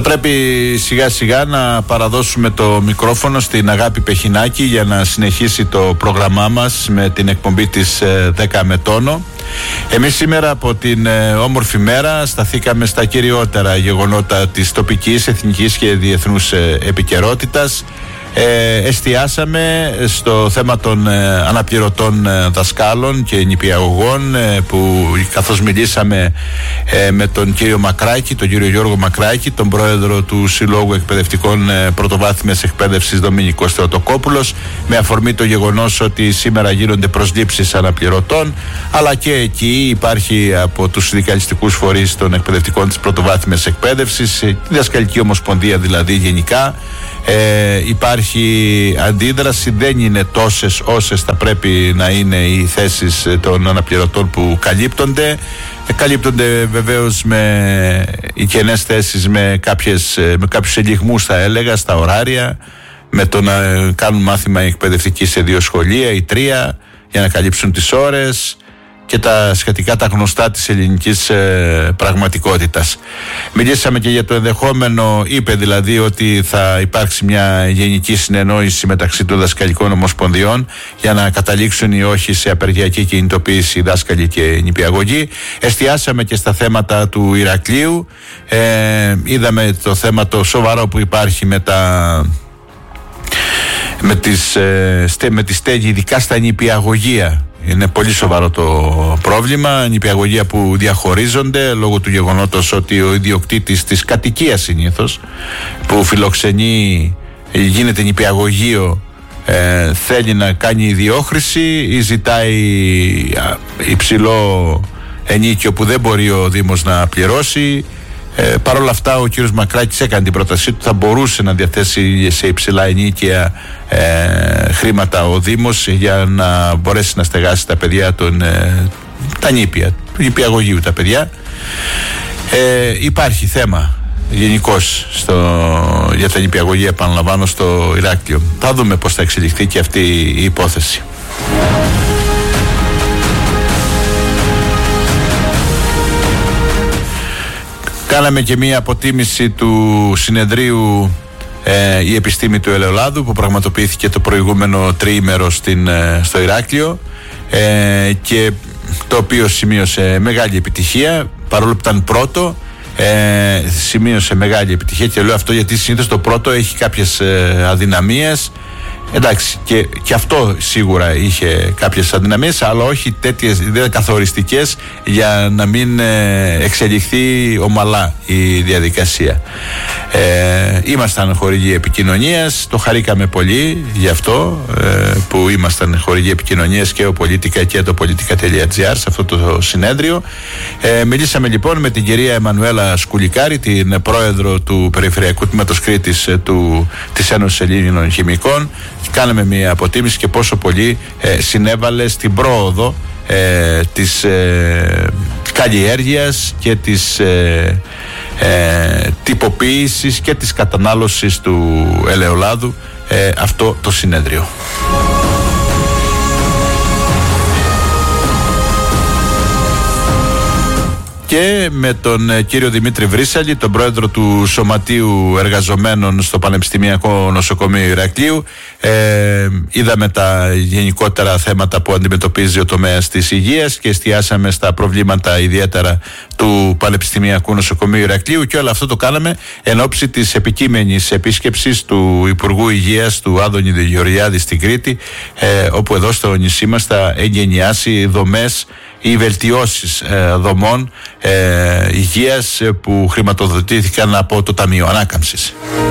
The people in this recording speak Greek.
πρέπει σιγά σιγά να παραδώσουμε το μικρόφωνο στην Αγάπη Πεχινάκη για να συνεχίσει το πρόγραμμά μας με την εκπομπή της 10 με τόνο. Εμείς σήμερα από την όμορφη μέρα σταθήκαμε στα κυριότερα γεγονότα της τοπικής, εθνικής και διεθνούς επικαιρότητας. Εστιάσαμε στο θέμα των αναπληρωτών δασκάλων και νηπιαγωγών που καθώς μιλήσαμε με τον κύριο Μακράκη, τον κύριο Γιώργο Μακράκη, τον πρόεδρο του Συλλόγου Εκπαιδευτικών Πρωτοβάθμιας Εκπαίδευσης Δομήνικος Θεοτοκόπουλος, με αφορμή το γεγονός ότι σήμερα γίνονται προσλήψεις αναπληρωτών, αλλά και εκεί υπάρχει από τους συνδικαλιστικούς φορείς των εκπαιδευτικών της πρωτοβάθμιας εκπαίδευσης, τη Διδασκαλική Ομοσπονδία δηλαδή γενικά, υπάρχει αντίδραση. Δεν είναι τόσες όσες θα πρέπει να είναι οι θέσεις των αναπληρωτών που καλύπτονται. Καλύπτονται βεβαίως οι κενές θέσεις με κάποιους ελιγμούς, θα έλεγα, στα ωράρια, με το να κάνουν μάθημα εκπαιδευτική σε 2 σχολεία ή 3 για να καλύψουν τις ώρες και τα σχετικά, τα γνωστά της ελληνικής πραγματικότητας. Μιλήσαμε και για το ενδεχόμενο, είπε δηλαδή ότι θα υπάρξει μια γενική συνεννόηση μεταξύ των δασκαλικών ομοσπονδιών για να καταλήξουν ή όχι σε απεργιακή κινητοποίηση δάσκαλοι και νηπιαγωγοί. Εστιάσαμε και στα θέματα του Ηρακλείου. Είδαμε το θέμα το σοβαρό που υπάρχει με τη στέγη, ειδικά στα νηπιαγωγεία. Είναι πολύ σοβαρό το πρόβλημα. Νηπιαγωγεία που διαχωρίζονται λόγω του γεγονότος ότι ο ιδιοκτήτης της κατοικίας συνήθως που φιλοξενεί, γίνεται νηπιαγωγείο, θέλει να κάνει ιδιόχρηση ή ζητάει υψηλό ενίκιο που δεν μπορεί ο Δήμος να πληρώσει. Παρ' όλα αυτά ο κύριος Μακράκης έκανε την πρότασή του, θα μπορούσε να διαθέσει σε υψηλά ενίκια χρήματα ο Δήμος για να μπορέσει να στεγάσει τα παιδιά τα νήπια, του νηπιαγωγείου τα παιδιά. Υπάρχει θέμα γενικώς για τα νηπιαγωγεία, επαναλαμβάνω, στο Ηράκλειο. Θα δούμε πώς θα εξελιχθεί και αυτή η υπόθεση. Κάναμε και μία αποτίμηση του συνεδρίου η επιστήμη του ελαιολάδου που πραγματοποιήθηκε το προηγούμενο τριήμερο στο Ηράκλειο και το οποίο σημείωσε μεγάλη επιτυχία, παρόλο που ήταν πρώτο. Σημείωσε μεγάλη επιτυχία και λέω αυτό γιατί συνήθως το πρώτο έχει κάποιες αδυναμίες. Εντάξει, και αυτό σίγουρα είχε κάποιες αδυναμίες, αλλά όχι τέτοιες, δεν καθοριστικές για να μην εξελιχθεί ομαλά η διαδικασία. Ήμασταν χορηγοί επικοινωνίας, το χαρήκαμε πολύ γι' αυτό που ήμασταν χορηγοί επικοινωνίας και ο Πολίτικα και το politica.gr σε αυτό το συνέδριο. Μιλήσαμε λοιπόν με την κυρία Εμμανουέλα Σκουλικάρη, την πρόεδρο του Περιφερειακού Τμήματος Κρήτης της Ένωσης Ελλήνων Χημικών. Κάναμε μια αποτίμηση και πόσο πολύ συνέβαλε στην πρόοδο της καλλιέργειας και της τυποποίησης και της κατανάλωσης του ελαιολάδου αυτό το συνέδριο. Και με τον κύριο Δημήτρη Βρύσαλη, τον πρόεδρο του Σωματείου Εργαζομένων στο Πανεπιστημιακό Νοσοκομείο Ηρακλείου, είδαμε τα γενικότερα θέματα που αντιμετωπίζει ο τομέας της υγείας και εστιάσαμε στα προβλήματα ιδιαίτερα του Πανεπιστημιακού Νοσοκομείου Ηρακλείου, και όλο αυτό το κάναμε εν ώψη της επικείμενης επίσκεψης του Υπουργού Υγείας, του Άδωνη Γεωργιάδη, στην Κρήτη, όπου εδώ στο νησί μας θα εγκαινιάσει δομές ή βελτιώσεις δομών υγείας που χρηματοδοτήθηκαν από το Ταμείο Ανάκαμψης.